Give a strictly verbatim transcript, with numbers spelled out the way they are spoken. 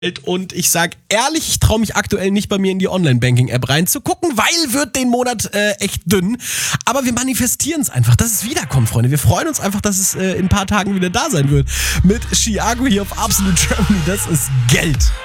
Und ich sag ehrlich, ich traue mich aktuell nicht bei mir in die Online-Banking-App reinzugucken, weil wird den Monat äh, echt dünn. Aber wir manifestieren es einfach, dass es wiederkommt, Freunde. Wir freuen uns einfach, dass es äh, in ein paar Tagen wieder da sein wird. Mit Chiago hier auf Absolute Germany. Das ist Geld.